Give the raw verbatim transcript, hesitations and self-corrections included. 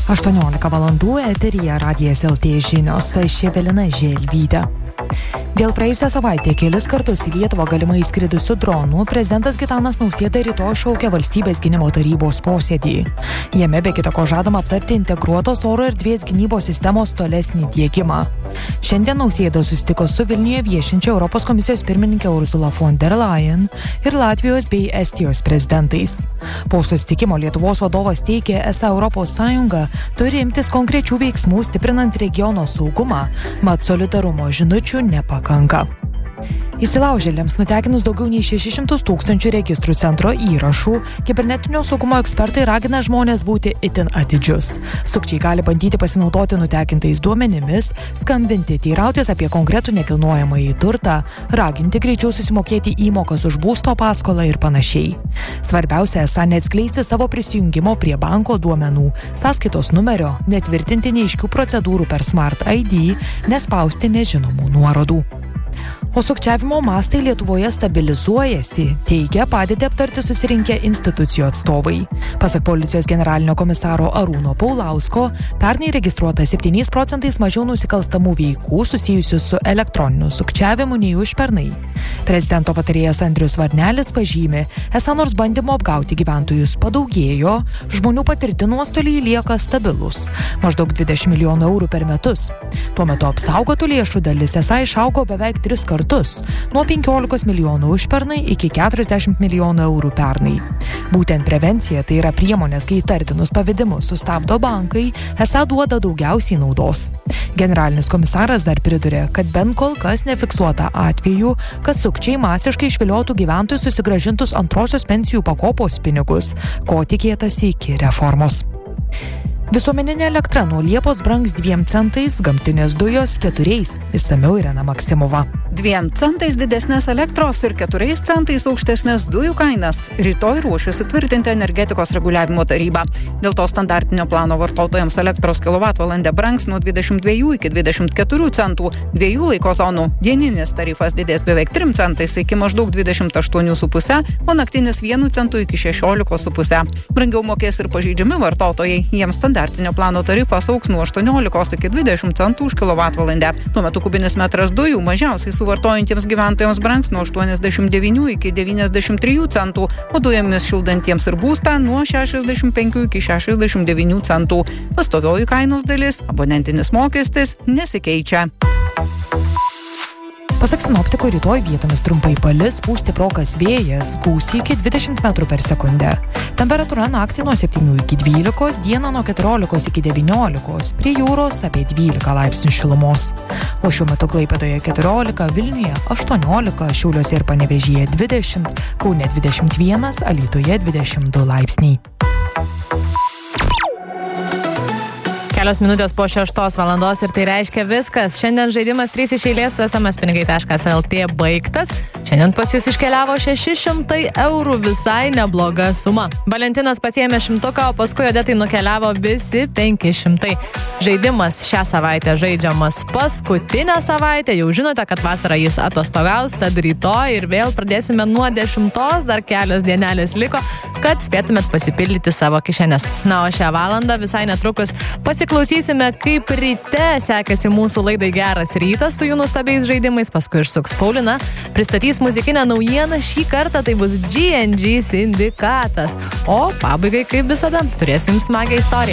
aštuoniolika valandų eteryje Radijas L T žinios, aš Evelina Želvytė. Dėl praėjusią savaitę kelis kartus į Lietuvą galimai įskridusių dronų prezidentas Gitanas Nausėda rytoj šaukia valstybės gynimo tarybos posėdį. Jame be kita ko žadama aptarti integruotos oro erdvės gynybos sistemos tolesnį diegimą. Šiandien Nausėda susitiko su Vilniuje viešinčia Europos komisijos pirmininkė Ursula von der Leyen ir Latvijos bei Estijos prezidentais. Po susitikimo Lietuvos vadovas teigė, esą Europos Sąjunga turi imtis konkrečių veiksmų stiprinant regiono saugumą, mat solidarumo žinučių nepakanka. Įsilaužėliams nutekinus daugiau nei šešis šimtus tūkstančių registrų centro įrašų, kibernetinio saugumo ekspertai ragina žmonės būti itin atidžius. Sukčiai gali bandyti pasinaudoti nutekintais duomenimis, skambinti, teirautis apie konkretų nekilnojamąjį turtą, raginti greičiau susimokėti įmokas už būsto paskolą ir panašiai. Svarbiausia, esą neatskleisti savo prisijungimo prie banko duomenų, sąskaitos numerio, netvirtinti neaiškių procedūrų per Smart I D, nespausti nežinomų nuorodų. O sukčiavimo mastai Lietuvoje stabilizuojasi, teigia padėtį aptarti susirinkę institucijų atstovai. Pasak policijos generalinio komisaro Arūno Paulausko, pernai registruota septyniais procentais mažiau nusikalstamų veikų susijusių su elektroniniu sukčiavimu nei užpernai. Prezidento patarėjas Andrius Varnelis pažymi, esą nors bandymo apgauti gyventojus padaugėjo, žmonių patirti nuostoliai lieka stabilus, maždaug dvidešimt milijonų eurų per metus. Tuo metu apsaugotų lėšų dalis esą išaugo beveik tris kartus, nuo penkiolikos milijonų užpernai iki keturiasdešimt milijonų eurų pernai. Būtent prevencija, tai yra priemonės, kai įtartinus pavedimus sustabdo bankai, esą duoda daugiausiai naudos. Generalinis komisaras dar pridurė, kad bent kol kas nefiksuota atvejų, kad sukčiai masiškai išviliotų gyventojus susigrąžintus antrosios pensijų pakopos pinigus, ko tikėtasi iki reformos. Visuomeninė elektra nuo Liepos brangs dviem centais, gamtinės dujos keturiais. Išsamiau Irena Maksimova. Dviem centais didesnės elektros ir keturiais centais aukštesnės dujų kainas rytoj ruošiasi tvirtinti energetikos reguliavimo taryba. Dėl to standartinio plano vartotojams elektros kilovatvalandė brangs nuo dvidešimt dviejų iki dvidešimt keturių centų, dviejų laiko zonų. Dieninis tarifas didės beveik trim centais iki maždaug dvidešimt aštuonių su puse, o naktinis vienu centu iki šešiolikos su puse. Brangiau mokės ir pažeidžiami vartotojai, jiems standartinio plano tarifas augs nuo aštuoniolikos iki dvidešimt centų už kilovatvalandę. Tuo metu kubinis metras dujų mažiausiai suvartojantiems gyventojams brangs nuo aštuoniasdešimt devynių iki devyniasdešimt trijų centų, o dujomis šildantiems ir būstą nuo šešiasdešimt penkių iki šešiasdešimt devynių centų. Pastovioji kainos dalis, abonentinis mokestis nesikeičia. Pasak sinoptikų, rytoj vietomis trumpai palis, pūs stiprokas vėjas, gūsiai iki dvidešimt metrų per sekundę. Temperatūra naktį nuo septynių iki dvylikos, dieną nuo keturiolikos iki devyniolikos, prie jūros apie dvylika laipsnių šilumos. O šiuo metu Klaipėdoje keturiolika, Vilniuje aštuoniolika, Šiauliuose ir Panevėžyje dvidešimt, Kaune dvidešimt vienas, Alytuje dvidešimt du laipsniai. Kelios minutės po šeštos valandos ir tai reiškia viskas. Šiandien žaidimas trys iš eilės su smspinigai taškas lt baigtas. Šiandien pas jūs iškeliavo šeši šimtai eurų, visai nebloga suma. Valentinas pasiėmė šimtuką, o paskui Odetai nukeliavo visi penki šimtai. Žaidimas šią savaitę žaidžiamas paskutinę savaitę. Jau žinote, kad vasarą jis atostogaus, tad rytoj ir vėl pradėsime nuo dešimtos, dar kelios dienelės liko, kad spėtumėt pasipildyti savo kišenės. Na, o šią valandą visai netrukus pasiklausysime, kaip ryte sekasi mūsų laidai Geras rytas su jų nuostabiais žaidimais, paskui išsuks Paulina, pristatys muzikinę naujieną, šį kartą tai bus G and G Sindikatas. O pabaigai, kaip visada, turėsiu jums smagią istoriją.